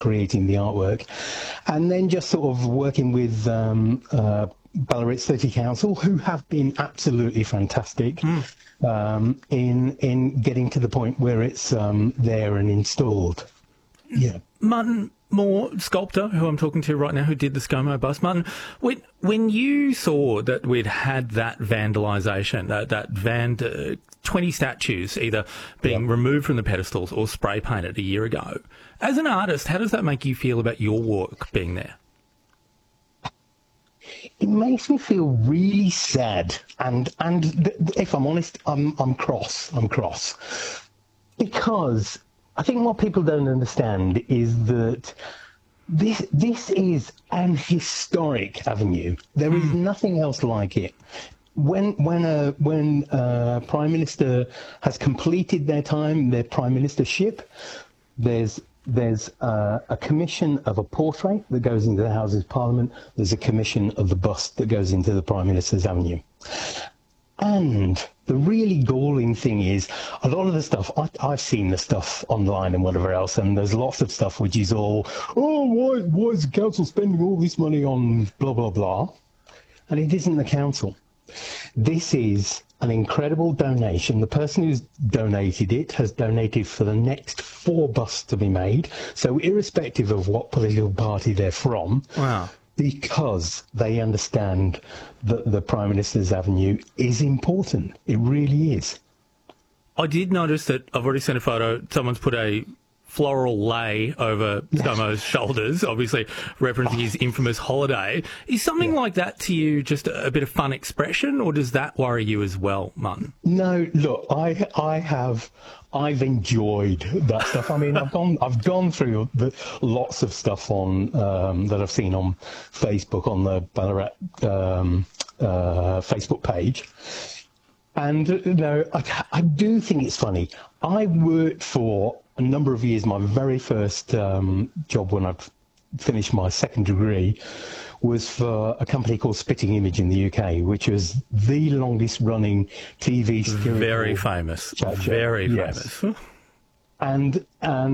creating the artwork, and then just sort of working with Ballarat City Council, who have been absolutely fantastic in getting to the point where it's there and installed. Yeah. Martin Moore, sculptor, who I'm talking to right now, who did the ScoMo bust. Martin, when you saw that we'd had that vandalisation, that 20 statues either being removed from the pedestals or spray painted a year ago, as an artist, how does that make you feel about your work being there? It makes me feel really sad, and if I'm honest, I'm cross. Because I think what people don't understand is that this is an historic avenue. There is nothing else like it. When a Prime Minister has completed their time, their Prime Ministership, there's a commission of a portrait that goes into the Houses of Parliament. There's a commission of the bust that goes into the Prime Minister's Avenue. And the really galling thing is, a lot of the stuff, I've seen the stuff online and whatever else, and there's lots of stuff which is all, why is the council spending all this money on blah, blah, blah? And it isn't the council. This is an incredible donation. The person who's donated it has donated for the next 4 busts to be made. So irrespective of what political party they're from, wow, because they understand that the Prime Minister's Avenue is important. It really is. I did notice that I've already sent a photo. Someone's put a floral lei over ScoMo's shoulders, obviously referencing his infamous holiday. Is something like that to you just a bit of fun expression, or does that worry you as well, Martin? No, look, I've enjoyed that stuff. I mean, I've gone through lots of stuff on that I've seen on Facebook, on the Ballarat Facebook page. And I do think it's funny. I worked for a number of years. My very first job when I finished my second degree was for a company called Spitting Image in the UK, which was the longest running TV security. Very famous. Very famous. And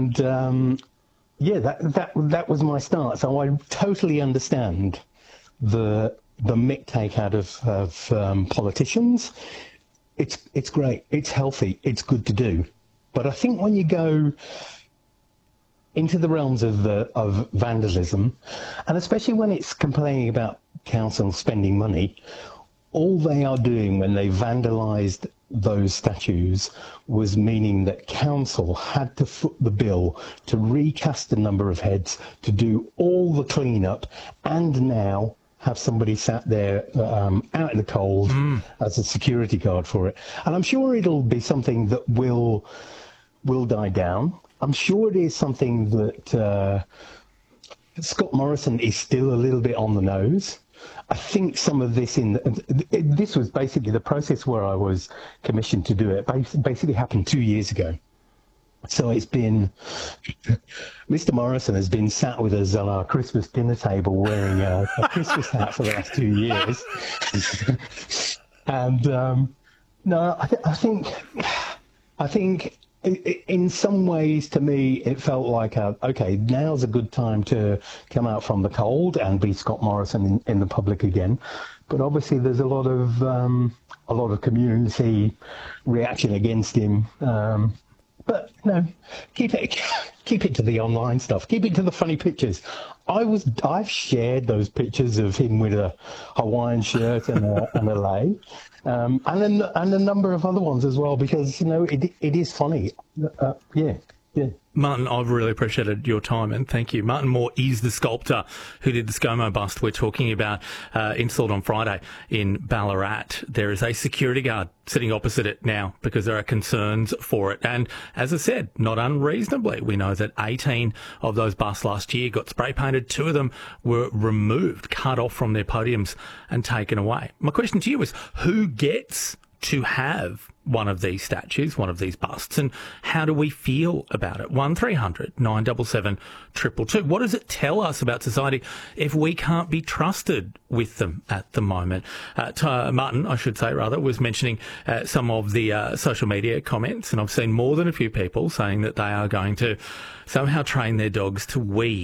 that was my start. So I totally understand the mick take out of politicians. It's great. It's healthy. It's good to do. But I think when you go into the realms of vandalism, and especially when it's complaining about council spending money, all they are doing when they vandalised those statues was meaning that council had to foot the bill to recast a number of heads, to do all the clean-up, and now have somebody sat there out in the cold as a security guard for it. And I'm sure it'll be something that will die down. I'm sure it is something that Scott Morrison is still a little bit on the nose. I think some of this this was basically the process where I was commissioned to do it. Basically happened 2 years ago. So it's been, Mr. Morrison has been sat with us on our Christmas dinner table wearing a Christmas hat for the last 2 years. And no, I think in some ways, to me, it felt like, okay, now's a good time to come out from the cold and be Scott Morrison in the public again. But obviously, there's a lot of community reaction against him. But no, keep it to the online stuff. Keep it to the funny pictures. I've shared those pictures of him with a Hawaiian shirt and a lei, and a number of other ones as well, because it is funny. Yeah. Martin, I've really appreciated your time, and thank you. Martin Moore is the sculptor who did the ScoMo bust we're talking about, installed on Friday in Ballarat. There is a security guard sitting opposite it now because there are concerns for it. And as I said, not unreasonably, we know that 18 of those busts last year got spray painted. 2 of them were removed, cut off from their podiums and taken away. My question to you is, who gets to have one of these statues, one of these busts, and how do we feel about it? 1300 977 222. What does it tell us about society if we can't be trusted with them at the moment? Martin, I should say, rather, was mentioning some of the social media comments, and I've seen more than a few people saying that they are going to somehow train their dogs to wee